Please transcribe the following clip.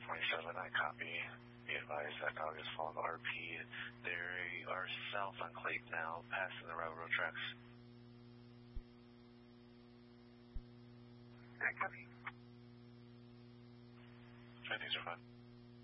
27, I copy. Be advised that dog is following the RP. They are south on Clayton now, passing the railroad tracks. I copy. I think these are fine.